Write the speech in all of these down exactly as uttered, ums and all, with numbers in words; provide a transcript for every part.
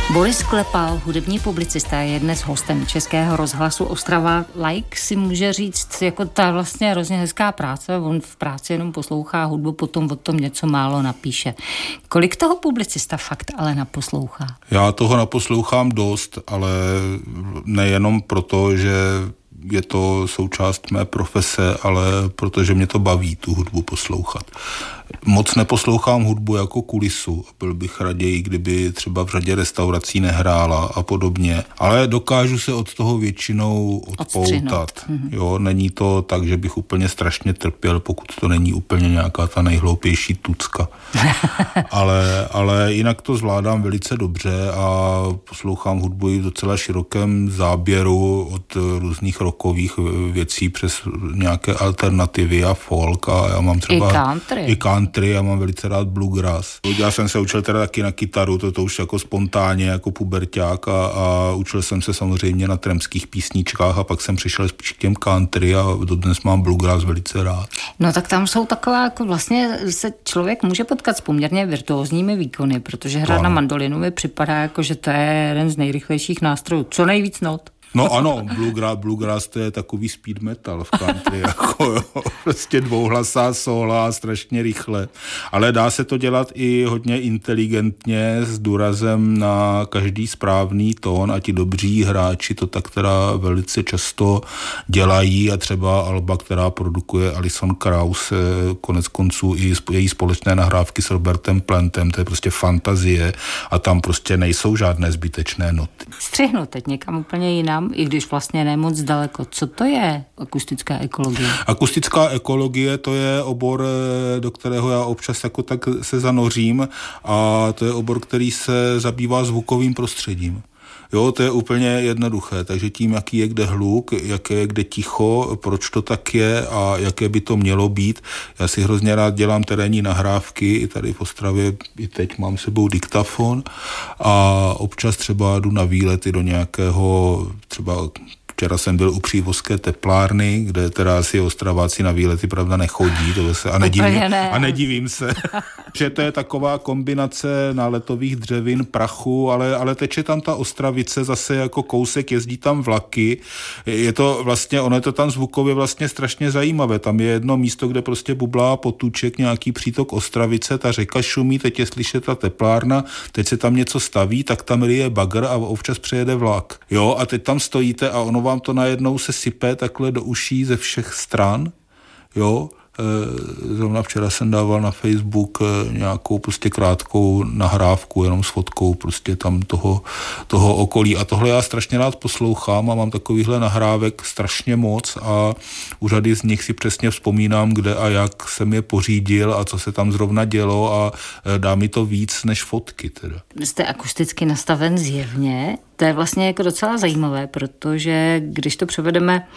Boris Klepal, hudební publicista, je dnes hostem Českého rozhlasu Ostrava. Like si může říct, jako ta vlastně hrozně hezká práce, on v práci jenom poslouchá hudbu, potom o tom něco málo napíše. Kolik toho publicista fakt ale naposlouchá? Já toho naposlouchám dost, ale nejenom proto, že je to součást mé profese, ale protože mě to baví tu hudbu poslouchat. Moc neposlouchám hudbu jako kulisu. Byl bych raději, kdyby třeba v řadě restaurací nehrála a podobně. Ale dokážu se od toho většinou odpoutat. Jo, není to tak, že bych úplně strašně trpěl, pokud to není úplně nějaká ta nejhloupější tucka. ale, ale jinak to zvládám velice dobře a poslouchám hudbu i v docela širokém záběru od různých rockových věcí přes nějaké alternativy a folk a já mám třeba... I country. I country, já mám velice rád bluegrass. Já jsem se učil teda taky na kytaru, to, to už jako spontánně, jako puberťák a, a učil jsem se samozřejmě na trampských písničkách a pak jsem přišel spíš k těm country a dodnes mám bluegrass velice rád. No tak tam jsou taková, jako vlastně se člověk může potkat s poměrně virtuózními výkony, protože hrát na mandolinu mi připadá jako, že to je jeden z nejrychlejších nástrojů. Co nejvíc not. No ano, bluegrass, bluegrass to je takový speed metal v country, jako jo, prostě dvouhlasá sóla, strašně rychle. Ale dá se to dělat i hodně inteligentně s důrazem na každý správný tón a ti dobří hráči to tak teda velice často dělají a třeba alba, která produkuje Alison Krauss, konec konců i její společné nahrávky s Robertem Plantem, to je prostě fantazie a tam prostě nejsou žádné zbytečné noty. Střihnu teď někam úplně jinam, i když vlastně nemoc daleko. Co to je akustická ekologie? Akustická ekologie to je obor, do kterého já občas jako tak se zanořím a to je obor, který se zabývá zvukovým prostředím. Jo, to je úplně jednoduché, takže tím, jaký je kde hluk, jaké je kde ticho, proč to tak je a jaké by to mělo být. Já si hrozně rád dělám terénní nahrávky, i tady v Ostravě, i teď mám sebou diktafon a občas třeba jdu na výlety do nějakého, třeba včera jsem byl u Přívozké teplárny, kde teda asi Ostraváci na výlety pravda nechodí, to se, a, nedivím, ne. a nedivím se, že to je taková kombinace náletových dřevin, prachu, ale, ale teče tam ta Ostravice zase jako kousek, jezdí tam vlaky, je to vlastně, ono je to tam zvukově vlastně strašně zajímavé, tam je jedno místo, kde prostě bublá potůček, nějaký přítok Ostravice, ta řeka šumí, teď je slyšet ta teplárna, teď se tam něco staví, tak tam ryje bagr a občas přejede vlak. Jo, a teď tam stojíte a ono vám to najednou se sype takhle do uší ze všech stran, jo. Zrovna včera jsem dával na Facebook nějakou prostě krátkou nahrávku, jenom s fotkou prostě tam toho, toho okolí. A tohle já strašně rád poslouchám a mám takovýhle nahrávek strašně moc a u řady z nich si přesně vzpomínám, kde a jak jsem je pořídil a co se tam zrovna dělo a dá mi to víc než fotky teda. Jste akusticky nastaven zjevně, to je vlastně jako docela zajímavé, protože když to převedeme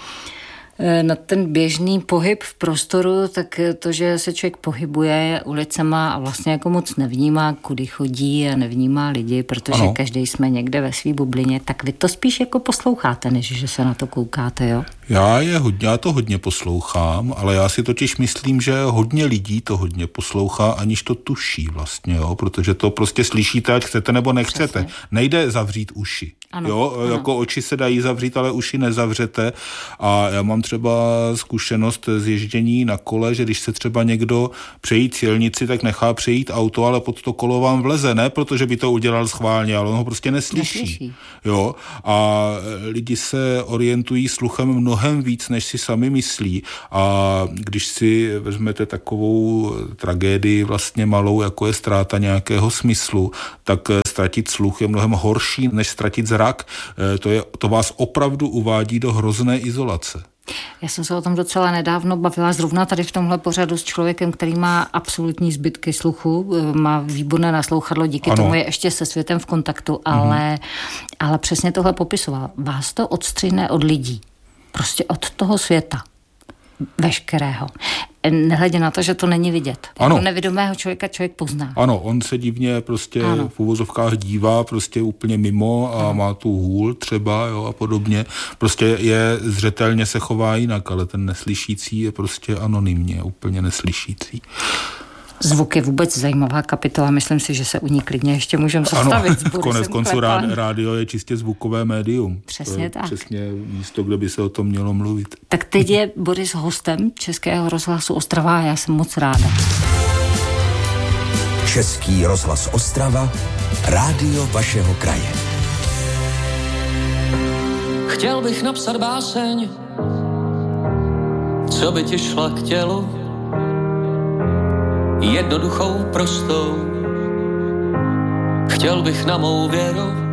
na ten běžný pohyb v prostoru, tak to, že se člověk pohybuje ulicema a vlastně jako moc nevnímá, kudy chodí a nevnímá lidi, protože ano. Každý jsme někde ve svý bublině, tak vy to spíš jako posloucháte, než že se na to koukáte, jo? Já, je hodně, já to hodně poslouchám, ale já si totiž myslím, že hodně lidí to hodně poslouchá, aniž to tuší vlastně, jo? Protože to prostě slyšíte, ať chcete nebo nechcete. Přesně. Nejde zavřít uši. Ano, jo, ano. Jako oči se dají zavřít, ale uši nezavřete a já mám třeba zkušenost z ježdění na kole, že když se třeba někdo přejít silnici, tak nechá přejít auto, ale pod to kolo vám vleze, ne protože by to udělal schválně, ale on ho prostě neslyší. neslyší. Jo, a lidi se orientují sluchem mnohem víc, než si sami myslí a když si vezmete takovou tragédii vlastně malou, jako je ztráta nějakého smyslu, tak ztratit sluch je mnohem horší, než ztratit zrak. To, je, to vás opravdu uvádí do hrozné izolace. Já jsem se o tom docela nedávno bavila zrovna tady v tomhle pořadu s člověkem, který má absolutní zbytky sluchu, má výborné naslouchadlo, díky ano. tomu je ještě se světem v kontaktu, ale, mm. ale přesně tohle popisoval. Vás to odstřihne od lidí, prostě od toho světa veškerého. Nehledě na to, že to není vidět. Ano. Jako nevědomého člověka člověk pozná. Ano, on se divně prostě ano. v uvozovkách dívá prostě úplně mimo a ano. má tu hůl třeba, jo, a podobně. Prostě je zřetelně se chová jinak, ale ten neslyšící je prostě anonymně, úplně neslyšící. Zvuk je vůbec zajímavá kapitola, myslím si, že se u ní klidně ještě můžeme zastavit. Ano, konec konců rádio je čistě zvukové médium. Přesně tak. Přesně místo, kde by se o tom mělo mluvit. Tak teď je Boris hostem Českého rozhlasu Ostrava a já jsem moc ráda. Český rozhlas Ostrava, rádio vašeho kraje. Chtěl bych napsat báseň, co by ti šla k tělu, jednoduchou, prostou. Chtěl bych na mou věru